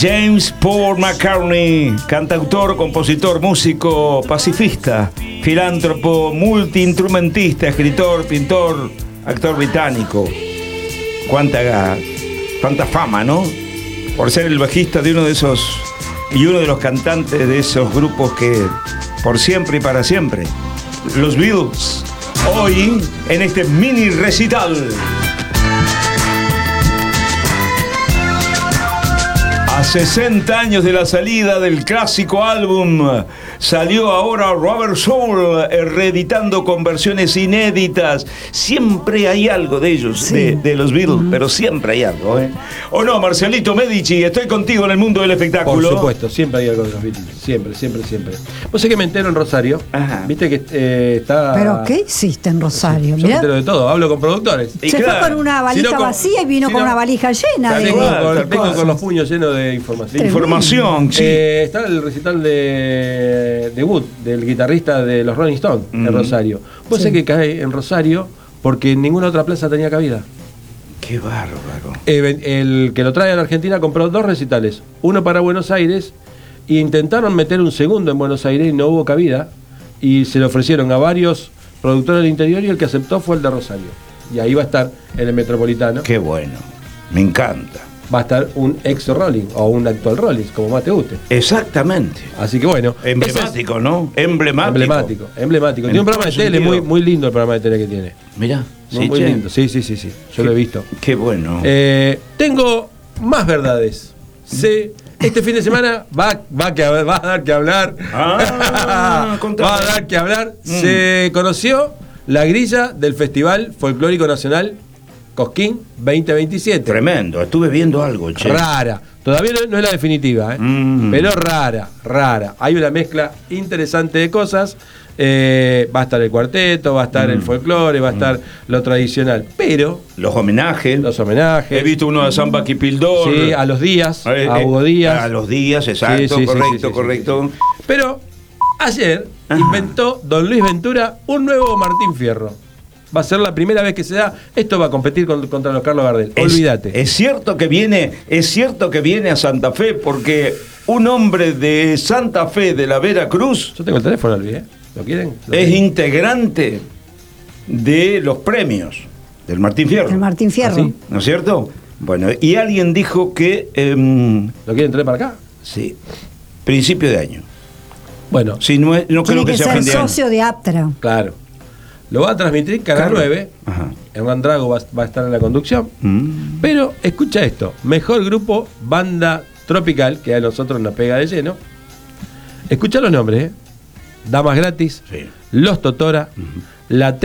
James Paul McCartney, cantautor, compositor, músico, pacifista, filántropo, multiinstrumentista, escritor, pintor, actor británico. Cuánta fama, ¿no? Por ser el bajista de uno de esos y uno de los cantantes de esos grupos que por siempre y para siempre, los Beatles. Hoy en este mini recital. A 60 años de la salida del clásico álbum, salió ahora Rubber Soul, reeditando con versiones inéditas. Siempre hay algo de ellos, sí, de los Beatles, pero siempre hay algo, ¿eh? ¿O no, Marcelito Medici? Estoy contigo en el mundo del espectáculo. Por supuesto, siempre hay algo de los Beatles. Siempre. Vos sé que me entero en Rosario. Ajá. Viste que está... ¿Pero qué hiciste en Rosario? Yo me entero de todo, hablo con productores. Se fue con una valija vacía y vino con una valija llena. Vengo con los puños llenos de información. Sí. Está el recital de Wood, del guitarrista de los Rolling Stones, en Rosario. Vos sé que cae en Rosario porque en ninguna otra plaza tenía cabida. Qué bárbaro. El que lo trae a la Argentina compró 2 recitales, uno para Buenos Aires, e intentaron meter un segundo en Buenos Aires y no hubo cabida, y se le ofrecieron a varios productores del interior y el que aceptó fue el de Rosario. Y ahí va a estar en el Metropolitano. Qué bueno, me encanta. Va a estar un ex Rolling o un actual Rolling, como más te guste. Exactamente. Así que bueno. Emblemático, ¿no? Emblemático. Tiene un programa de tele muy lindo, el programa de tele que tiene. Mirá. Muy lindo. Sí. Yo lo he visto. Qué bueno. Tengo más verdades. Sí. Este fin de semana va a dar que hablar. Va a dar que hablar. Se conoció la grilla del Festival Folclórico Nacional Cosquín 2027. Tremendo, estuve viendo algo, che. Rara, todavía no es la definitiva, pero rara. Hay una mezcla interesante de cosas. Va a estar el cuarteto, va a estar el folclore, va a estar lo tradicional. Pero los homenajes. He visto uno de Samba Kipildor. Sí, a los Díaz, a Hugo Díaz. A los Díaz, exacto, sí, correcto. Pero ayer inventó Don Luis Ventura un nuevo Martín Fierro. Va a ser la primera vez que se da. Esto va a competir contra los Carlos Gardel. Olvídate. Es cierto que viene a Santa Fe, porque un hombre de Santa Fe de la Veracruz. Yo tengo el teléfono, olvidé. ¿Lo quieren? Es integrante de los premios del Martín Fierro. El Martín Fierro. ¿Ah, sí? ¿No es cierto? Bueno, y alguien dijo que... ¿Lo quieren traer para acá? Sí. Principio de año. Bueno. Sí, no creo que sea fin de año. Socio de Aptra. Claro. Lo va a transmitir Canal 9. Hernán Drago va a estar en la conducción. Pero escucha esto. Mejor grupo, banda tropical, que a nosotros nos pega de lleno. Escucha los nombres, Damas Gratis, Los Totora, La